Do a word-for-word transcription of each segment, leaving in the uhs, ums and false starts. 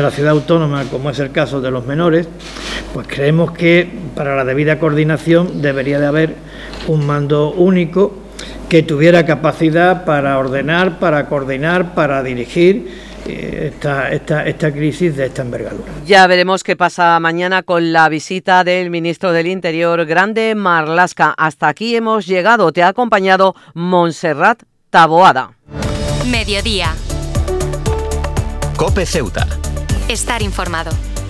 nuestra ciudad autónoma, como es el caso de los menores, pues creemos que para la debida coordinación debería de haber un mando único que tuviera capacidad para ordenar, para coordinar, para dirigir Esta, esta, esta crisis de esta envergadura. Ya veremos qué pasa mañana con la visita del ministro del Interior, Grande Marlaska. Hasta aquí hemos llegado. Te ha acompañado Montserrat Taboada. Mediodía. COPE Ceuta. Estar informado.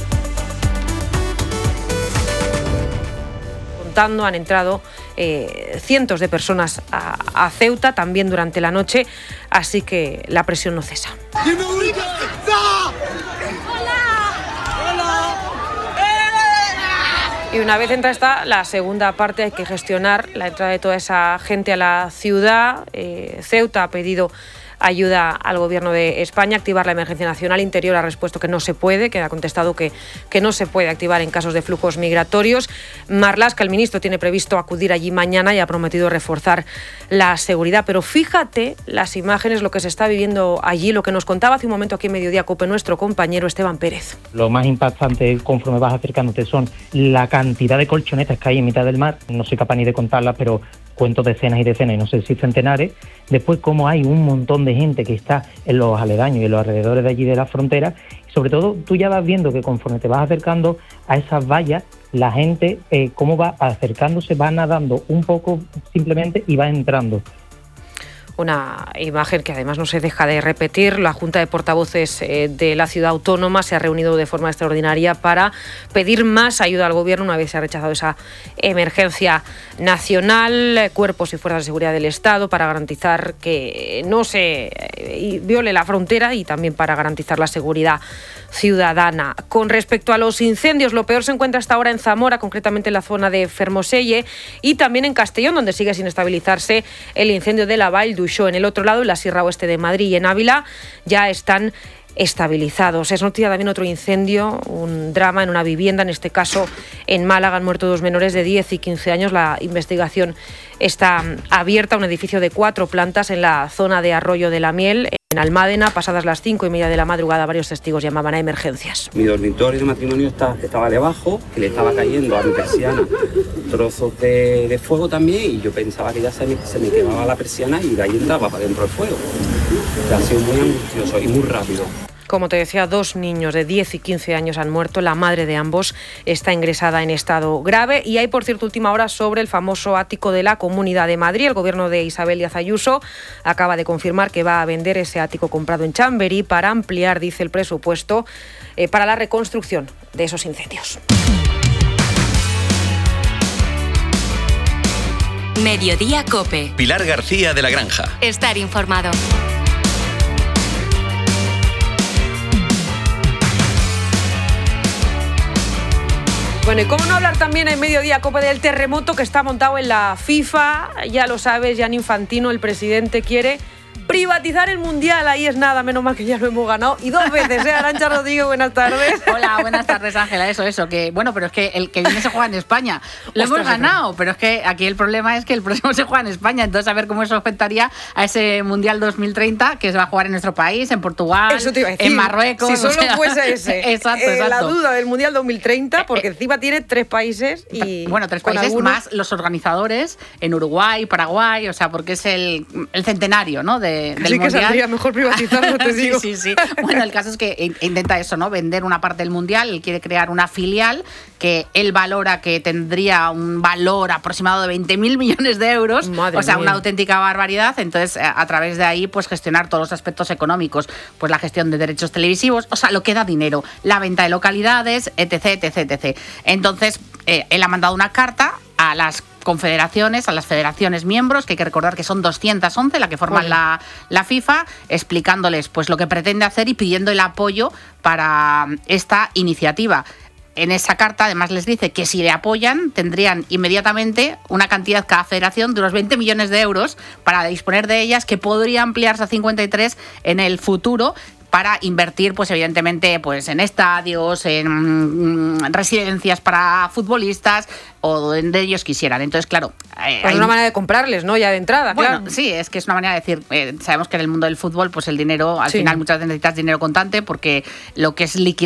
Contando, han entrado eh, cientos de personas a, a Ceuta, también durante la noche, así que la presión no cesa. Y una vez entra esta, la segunda parte, hay que gestionar la entrada de toda esa gente a la ciudad. Eh, Ceuta ha pedido ayuda al Gobierno de España, activar la emergencia nacional. Interior ha respuesto que no se puede, que ha contestado que, que no se puede activar en casos de flujos migratorios. Marlaska, el ministro, tiene previsto acudir allí mañana y ha prometido reforzar la seguridad. Pero fíjate las imágenes, lo que se está viviendo allí, lo que nos contaba hace un momento aquí en Mediodía COPE nuestro compañero Esteban Pérez. Lo más impactante conforme vas acercándote son la cantidad de colchonetas que hay en mitad del mar. No soy capaz ni de contarlas, pero cuento decenas y decenas, y no sé si centenares. Después, cómo hay un montón de gente que está en los aledaños y en los alrededores de allí de la frontera. Y sobre todo, tú ya vas viendo que conforme te vas acercando a esas vallas, la gente, eh, cómo va acercándose, va nadando un poco simplemente y va entrando. Una imagen que además no se deja de repetir. La Junta de Portavoces eh, de la Ciudad Autónoma se ha reunido de forma extraordinaria para pedir más ayuda al Gobierno una vez se ha rechazado esa emergencia nacional, cuerpos y fuerzas de seguridad del Estado, para garantizar que no se eh, viole la frontera y también para garantizar la seguridad ciudadana. Con respecto a los incendios, lo peor se encuentra hasta ahora en Zamora, concretamente en la zona de Fermoselle, y también en Castellón, donde sigue sin estabilizarse el incendio de la Vall d'Uixó. En el otro lado, en la Sierra Oeste de Madrid y en Ávila, ya están estabilizados. Es noticia también otro incendio, un drama en una vivienda, en este caso en Málaga. Han muerto dos menores de diez y quince años. La investigación está abierta. Un edificio de cuatro plantas en la zona de Arroyo de la Miel, en Almádena. Pasadas las cinco y media de la madrugada, varios testigos llamaban a emergencias. Mi dormitorio de matrimonio está, estaba debajo, que le estaba cayendo a mi persiana trozos de, de fuego también, y yo pensaba que ya se me, se me quemaba la persiana y de ahí entraba para dentro el fuego. Ha sido muy angustioso y muy rápido. Como te decía, dos niños de diez y quince años han muerto. La madre de ambos está ingresada en estado grave. Y hay, por cierto, última hora sobre el famoso ático de la Comunidad de Madrid. El gobierno de Isabel Díaz Ayuso acaba de confirmar que va a vender ese ático comprado en Chamberí para ampliar, dice, el presupuesto eh, para la reconstrucción de esos incendios. Mediodía COPE. Pilar García de la Granja. Estar informado. Bueno, y cómo no hablar también en Mediodía COPE del terremoto que está montado en la FIFA. Ya lo sabes, Gianni Infantino, el presidente, quiere privatizar el Mundial. Ahí es nada, menos mal que ya lo hemos ganado. Y dos veces, ¿eh? Arantxa Rodríguez, buenas tardes. Hola, buenas tardes, Ángela. Eso, eso. que Bueno, pero es que el que viene se juega en España. Lo Ostras, hemos ganado, pero es que aquí el problema es que el próximo se juega en España. Entonces, a ver cómo eso afectaría a ese Mundial dos mil treinta que se va a jugar en nuestro país, en Portugal, eso te iba a decir, en Marruecos. Si solo o sea, fuese ese. Exacto, eh, exacto. La duda del Mundial dos mil treinta, porque encima tiene tres países y... Bueno, tres países algunos... más los organizadores en Uruguay, Paraguay, o sea, porque es el, el centenario, ¿no? De, del Así Mundial. Que mejor privatizarlo, te digo. Sí, sí, sí. Bueno, el caso es que intenta eso, ¿no? Vender una parte del Mundial. Él quiere crear una filial que él valora que tendría un valor aproximado de veinte mil millones de euros. Madre o sea, mía. Una auténtica barbaridad. Entonces, a través de ahí, pues gestionar todos los aspectos económicos, pues la gestión de derechos televisivos, o sea, lo que da dinero, la venta de localidades, etc, etc, etcétera. Entonces, eh, él ha mandado una carta a las confederaciones, a las federaciones miembros, que hay que recordar que son doscientas once, la que forman la, la FIFA, explicándoles pues lo que pretende hacer y pidiendo el apoyo para esta iniciativa. En esa carta, además, les dice que si le apoyan, tendrían inmediatamente una cantidad cada federación de unos veinte millones de euros para disponer de ellas, que podría ampliarse a cincuenta y tres en el futuro, para invertir, pues evidentemente, pues en estadios, en mm, residencias para futbolistas o donde ellos quisieran. Entonces, claro... Eh, es hay... una manera de comprarles, ¿no? Ya de entrada, bueno, claro. Sí, es que es una manera de decir... Eh, sabemos que en el mundo del fútbol, pues el dinero, al sí. final muchas veces necesitas dinero contante, porque lo que es liquidez